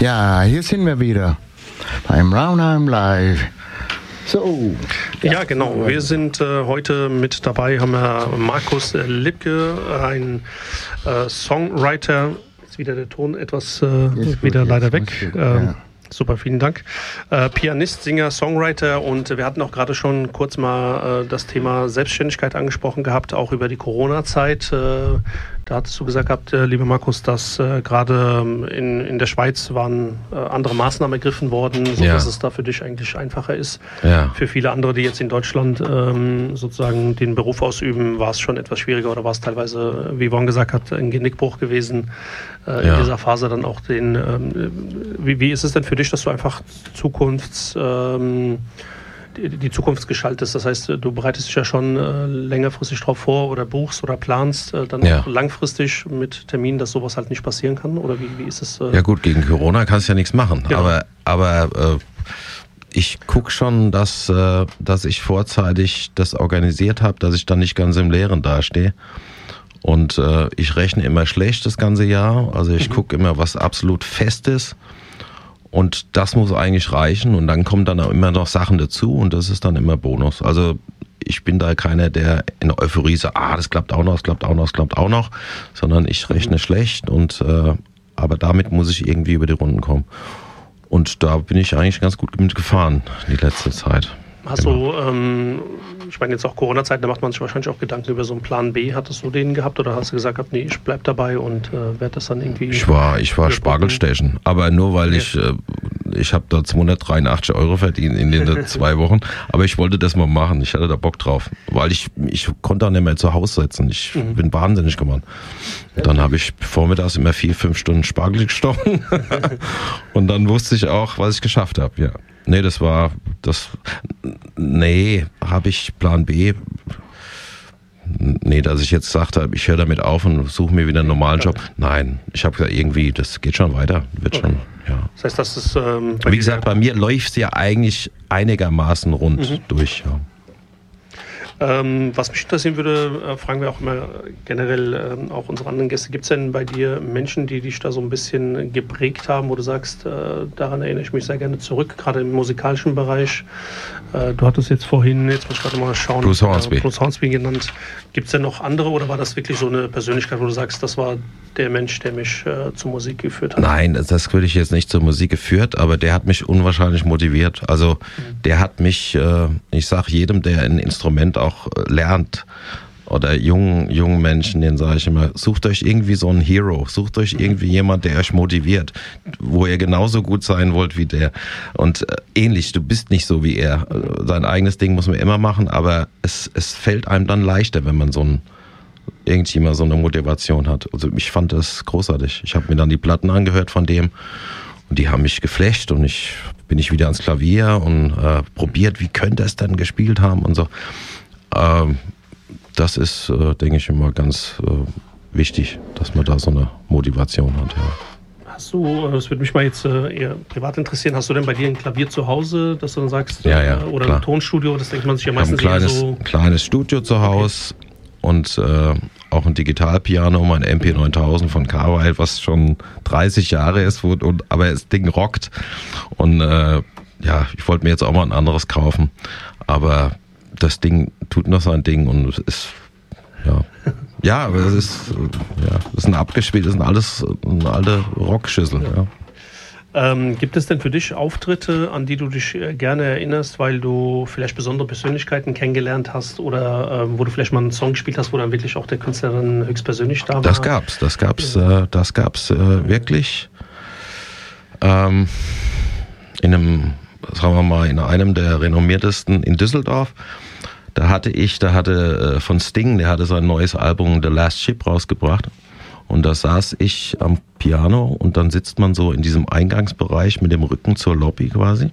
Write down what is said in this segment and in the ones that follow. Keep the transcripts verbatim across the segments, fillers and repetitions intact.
Ja, hier sind wir wieder beim Raunheim Live. So. Ja, ja genau. Wir sind äh, heute mit dabei, haben wir Markus Lipke, ein äh, Songwriter. Jetzt wieder der Ton etwas äh, gut, wieder leider weg. Gut, ähm, ja. Super, vielen Dank. Äh, Pianist, Singer, Songwriter, und wir hatten auch gerade schon kurz mal äh, das Thema Selbstständigkeit angesprochen gehabt, auch über die Corona-Zeit. Äh, da hattest du gesagt gehabt, äh, lieber Markus, dass äh, gerade in, in der Schweiz waren äh, andere Maßnahmen ergriffen worden, sodass ja. es da für dich eigentlich einfacher ist. Ja. Für viele andere, die jetzt in Deutschland ähm, sozusagen den Beruf ausüben, war es schon etwas schwieriger oder war es teilweise, wie Yvonne gesagt hat, ein Genickbruch gewesen, äh, ja. in dieser Phase dann auch den... Ähm, wie, wie ist es denn für dich, dass du einfach Zukunfts, ähm, die, die Zukunft gestaltest? Das heißt, du bereitest dich ja schon äh, längerfristig drauf vor oder buchst oder planst äh, dann ja. auch langfristig mit Terminen, dass sowas halt nicht passieren kann? Oder wie, wie ist es? Äh? Ja gut, gegen Corona kannst du ja nichts machen. Ja. Aber, aber äh, ich gucke schon, dass, äh, dass ich vorzeitig das organisiert habe, dass ich dann nicht ganz im Leeren dastehe. Und äh, ich rechne immer schlecht das ganze Jahr. Also ich mhm. gucke immer, was absolut fest ist. Und das muss eigentlich reichen. Und dann kommen dann auch immer noch Sachen dazu. Und das ist dann immer Bonus. Also ich bin da keiner, der in Euphorie sagt, ah, das klappt auch noch, das klappt auch noch, das klappt auch noch. Sondern ich rechne mhm. schlecht. Und äh, aber damit muss ich irgendwie über die Runden kommen. Und da bin ich eigentlich ganz gut mitgefahren die letzte Zeit. Hast genau. du, ähm, ich meine jetzt auch Corona-Zeit, da macht man sich wahrscheinlich auch Gedanken über so einen Plan B. Hattest du den gehabt oder hast du gesagt, nee, ich bleib dabei und äh, werde das dann irgendwie... Ich war, ich war Spargelstechen, aber nur weil ja. ich, äh, ich habe da zweihundertdreiundachtzig Euro verdient in den zwei Wochen, aber ich wollte das mal machen, ich hatte da Bock drauf, weil ich, ich konnte da nicht mehr zu Hause sitzen, ich mhm. bin wahnsinnig geworden. Dann habe ich vormittags immer vier, fünf Stunden Spargel gestochen und dann wusste ich auch, was ich geschafft habe, ja. Nee, das war, das, nee, habe ich Plan B, nee, dass ich jetzt gesagt habe, ich höre damit auf und suche mir wieder einen normalen Job. Nein, ich habe gesagt, irgendwie, das geht schon weiter, wird okay. schon, ja. Das heißt, das ist, ähm, wie gesagt, bei mir läuft es ja eigentlich einigermaßen rund mhm. durch, ja. Ähm, was mich interessieren würde, äh, fragen wir auch immer generell äh, auch unsere anderen Gäste, gibt es denn bei dir Menschen, die dich da so ein bisschen geprägt haben, wo du sagst, äh, daran erinnere ich mich sehr gerne zurück, gerade im musikalischen Bereich. Äh, du hattest jetzt vorhin, jetzt muss ich gerade mal schauen, Bruce Hornsby, äh, Bruce Hornsby genannt. Gibt es denn noch andere oder war das wirklich so eine Persönlichkeit, wo du sagst, das war der Mensch, der mich äh, zur Musik geführt hat? Nein, das würde ich jetzt nicht zur Musik geführt, aber der hat mich unwahrscheinlich motiviert. Also mhm. der hat mich, äh, ich sage jedem, der ein Instrument auch lernt oder jungen, jungen Menschen, denen sage ich immer, sucht euch irgendwie so einen Hero, sucht euch irgendwie jemand, der euch motiviert, wo ihr genauso gut sein wollt wie der und äh, ähnlich, du bist nicht so wie er, sein eigenes Ding muss man immer machen, aber es, es fällt einem dann leichter, wenn man so ein irgendjemand so eine Motivation hat. Also ich fand das großartig. Ich habe mir dann die Platten angehört von dem und die haben mich geflasht und ich bin ich wieder ans Klavier und äh, probiert, wie könnte es denn gespielt haben und so. Ähm, das ist, äh, denke ich, immer ganz äh, wichtig, dass man da so eine Motivation hat. Ja. Hast du, das würde mich mal jetzt äh, eher privat interessieren, hast du denn bei dir ein Klavier zu Hause, dass du dann sagst, ja, ja, äh, oder klar. ein Tonstudio, das denkt man sich ja meistens ich habe ein kleines, eher so... ein kleines Studio zu Hause okay. und äh, auch ein Digitalpiano, mein M P neuntausend von Carwile, was schon dreißig Jahre ist, wo, und, aber das Ding rockt und äh, ja, ich wollte mir jetzt auch mal ein anderes kaufen, aber das Ding tut noch sein Ding und es ist, ja, ja, aber es ist, ja, das ist ein abgespielt, das sind alles eine alte Rockschüssel, ja. Ähm, gibt es denn für dich Auftritte, an die du dich gerne erinnerst, weil du vielleicht besondere Persönlichkeiten kennengelernt hast oder ähm, wo du vielleicht mal einen Song gespielt hast, wo dann wirklich auch der Künstler dann höchstpersönlich da war? Das gab's, das gab's, ja. äh, das gab's äh, wirklich ähm, in einem, sagen wir mal, in einem der renommiertesten in Düsseldorf. Da hatte ich, da hatte äh, von Sting, der hatte sein neues Album The Last Ship rausgebracht. Und da saß ich am Piano und dann sitzt man so in diesem Eingangsbereich mit dem Rücken zur Lobby quasi.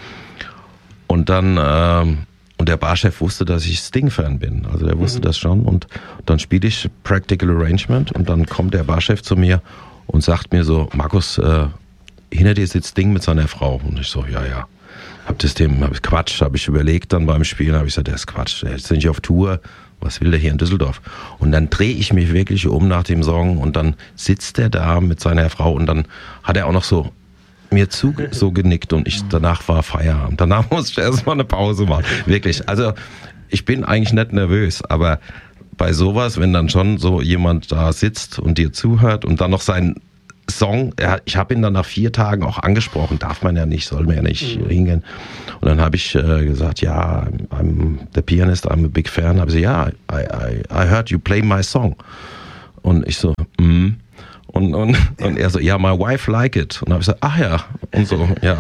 Und dann, ähm, und der Barchef wusste, dass ich Sting-Fan bin. Also der wusste mhm. das schon. Und dann spiele ich Practical Arrangement und dann kommt der Barchef zu mir und sagt mir so, Markus, äh, hinter dir sitzt Sting mit seiner Frau. Und ich so, ja, ja. Hab das dem, hab ich Quatsch, habe ich überlegt dann beim Spielen, habe ich gesagt, der ist Quatsch, der ist nicht auf Tour, was will der hier in Düsseldorf? Und dann drehe ich mich wirklich um nach dem Song und dann sitzt er da mit seiner Frau und dann hat er auch noch so mir zu so genickt und ich danach war Feierabend. Danach musste ich erstmal eine Pause machen. Wirklich. Also ich bin eigentlich nicht nervös, aber bei sowas, wenn dann schon so jemand da sitzt und dir zuhört und dann noch seinen Song, ja, ich habe ihn dann nach vier Tagen auch angesprochen, darf man ja nicht, soll man ja nicht mhm. hingehen. Und dann habe ich äh, gesagt, ja, I'm the pianist, I'm a big fan. Habe ich gesagt, ja, I, I, I heard you play my song. Und ich so, mm. und, und, und er so, ja, my wife like it. Und dann habe ich gesagt, ach ja, und so, ja.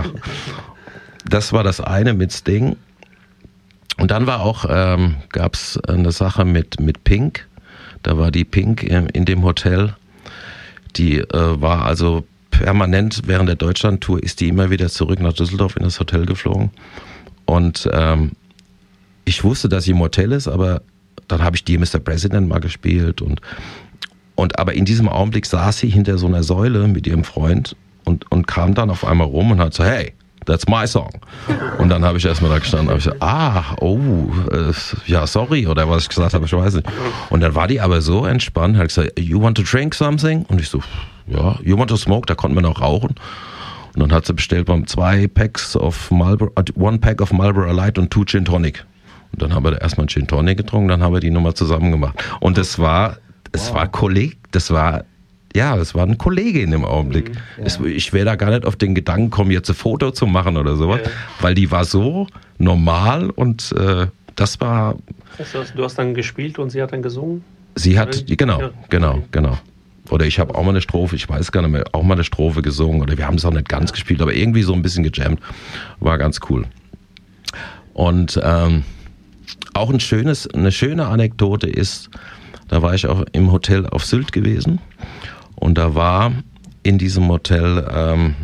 Das war das eine mit Sting. Und dann war auch, ähm, gab es eine Sache mit, mit Pink. Da war die Pink in, in dem Hotel. Die äh, war also permanent während der Deutschlandtour, ist die immer wieder zurück nach Düsseldorf in das Hotel geflogen. Und ähm, ich wusste, dass sie im Hotel ist, aber dann habe ich die Mister President mal gespielt. Und, und aber in diesem Augenblick saß sie hinter so einer Säule mit ihrem Freund und, und kam dann auf einmal rum und hat so, hey, that's my song. Und dann habe ich erstmal da gestanden und habe ich gesagt, ah, oh, äh, ja, sorry, oder was ich gesagt habe, ich weiß nicht. Und dann war die aber so entspannt, hat gesagt, you want to drink something? Und ich so, ja, you want to smoke? Da konnten wir noch rauchen. Und dann hat sie bestellt beim zwei Packs of Marlboro, one Pack of Marlboro Light und two Gin Tonic. Und dann haben wir erstmal einen Gin Tonic getrunken, dann haben wir die Nummer zusammen gemacht. Und das war, es wow. war Kolleg, das war Ja, das war eine Kollegin im Augenblick. Mhm, ja. es, ich wäre da gar nicht auf den Gedanken gekommen, jetzt ein Foto zu machen oder sowas, ja. weil die war so normal und äh, das war... Das heißt, du hast dann gespielt und sie hat dann gesungen? Sie hat, genau, ja. genau, genau. Oder ich habe auch mal eine Strophe, ich weiß gar nicht mehr, auch mal eine Strophe gesungen oder wir haben es auch nicht ganz ja. gespielt, aber irgendwie so ein bisschen gejammt. War ganz cool. Und ähm, auch ein schönes, eine schöne Anekdote ist, da war ich auch im Hotel auf Sylt gewesen. Und da war in diesem Hotel ähm,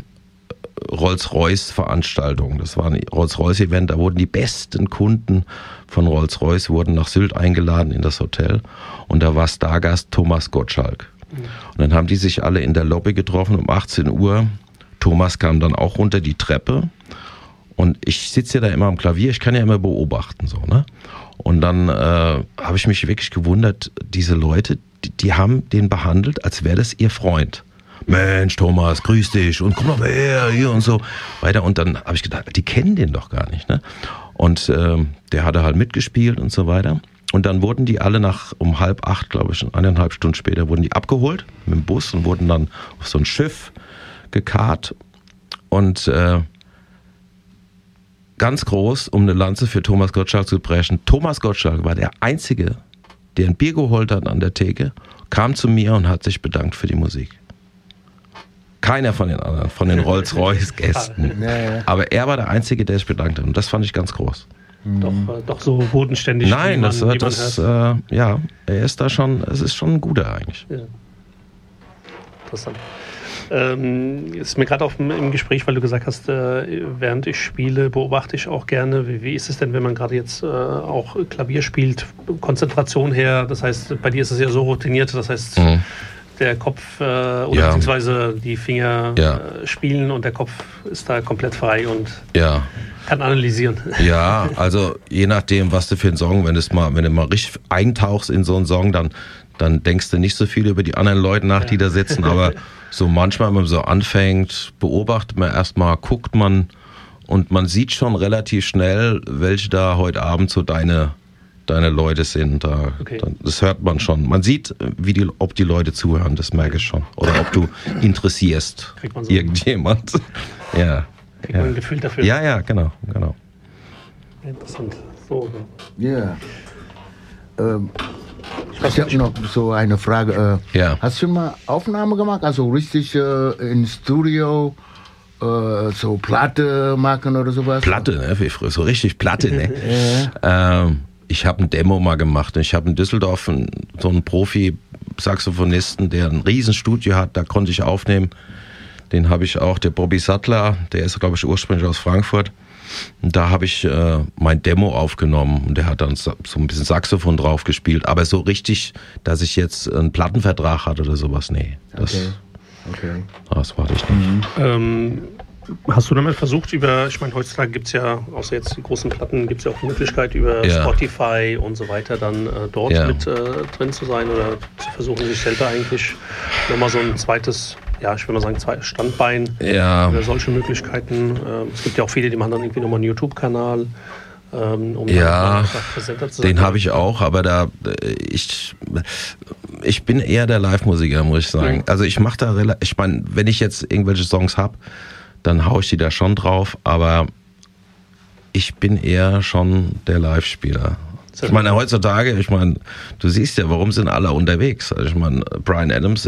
Rolls-Royce-Veranstaltung. Das war ein Rolls-Royce-Event, da wurden die besten Kunden von Rolls-Royce wurden nach Sylt eingeladen in das Hotel. Und da war Stargast Thomas Gottschalk. Mhm. Und dann haben die sich alle in der Lobby getroffen um achtzehn Uhr. Thomas kam dann auch runter die Treppe. Und ich sitze ja da immer am Klavier, ich kann ja immer beobachten. so ne? Und dann äh, habe ich mich wirklich gewundert, diese Leute, die, die haben den behandelt, als wäre das ihr Freund. Mensch, Thomas, grüß dich und komm doch mal her, hier und so weiter. Und dann habe ich gedacht, die kennen den doch gar nicht. Ne? Und ähm, der hatte halt mitgespielt und so weiter. Und dann wurden die alle nach um halb acht, glaube ich, eineinhalb Stunden später, wurden die abgeholt mit dem Bus und wurden dann auf so ein Schiff gekarrt. Und äh, ganz groß, um eine Lanze für Thomas Gottschalk zu brechen. Thomas Gottschalk war der Einzige, der ein Bier geholt hat an der Theke, kam zu mir und hat sich bedankt für die Musik. Keiner von den anderen, von den Rolls-Royce-Gästen. Ja, ja. Aber er war der Einzige, der sich bedankt hat. Und das fand ich ganz groß. Doch, doch so bodenständig. Nein, das, man, das äh, ja, er ist da schon, es ist schon ein guter eigentlich. Ja. Interessant. Ähm, ist mir gerade im Gespräch, weil du gesagt hast, äh, während ich spiele, beobachte ich auch gerne. Wie, wie ist es denn, wenn man gerade jetzt äh, auch Klavier spielt, Konzentration her? Das heißt, bei dir ist es ja so routiniert, das heißt, mhm. der Kopf äh, oder ja. beziehungsweise die Finger ja. äh, spielen und der Kopf ist da komplett frei und ja. kann analysieren. Ja, also je nachdem, was du für einen Song, wenn du mal, wenn du mal richtig eintauchst in so einen Song, dann, dann denkst du nicht so viel über die anderen Leute nach, ja. die da sitzen, aber so manchmal, wenn man so anfängt, beobachtet man erstmal, guckt man und man sieht schon relativ schnell, welche da heute Abend so deine, deine Leute sind. Da, okay. Das hört man schon. Man sieht, wie die, ob die Leute zuhören, das merke ich schon. Oder ob du interessierst so irgendjemand. Ja. Kriegt ja. man ein Gefühl dafür. Ja, ja, genau, genau. Interessant. So. Ja. Ähm. Ich habe noch so eine Frage. Äh, ja. Hast du schon mal Aufnahme gemacht? Also richtig äh, im Studio äh, so Platte machen oder sowas? Platte, ne? Wie früher, so richtig Platte, ne? ja. ähm, ich habe ein Demo mal gemacht. Ich habe in Düsseldorf einen, so einen Profi-Saxophonisten, der ein Riesenstudio hat, da konnte ich aufnehmen. Den habe ich auch, der Bobby Sattler, der ist, glaube ich, ursprünglich aus Frankfurt. Und da habe ich äh, mein Demo aufgenommen und der hat dann so ein bisschen Saxophon drauf gespielt. Aber so richtig, dass ich jetzt einen Plattenvertrag hatte oder sowas, nee. Das, okay. Okay. das war ich nicht. Mhm. Ähm, hast du damit versucht, über, ich meine, heutzutage gibt es ja, außer jetzt die großen Platten, gibt es ja auch die Möglichkeit, über ja. Spotify und so weiter dann äh, dort ja. mit äh, drin zu sein oder zu versuchen, sich selber eigentlich nochmal so ein zweites ja, ich würde mal sagen, zwei Standbein ja. für solche Möglichkeiten. Ähm, es gibt ja auch viele, die machen dann irgendwie nochmal einen YouTube-Kanal. Ähm, um ja, präsenter zu sein. Den habe ich auch, aber da ich ich bin eher der Live-Musiker, muss ich sagen. Mhm. Also ich mache da relativ, ich meine, wenn ich jetzt irgendwelche Songs habe, dann haue ich die da schon drauf, aber ich bin eher schon der Live-Spieler. Ich meine, heutzutage, ich meine, du siehst ja, warum sind alle unterwegs? Also ich meine, Bryan Adams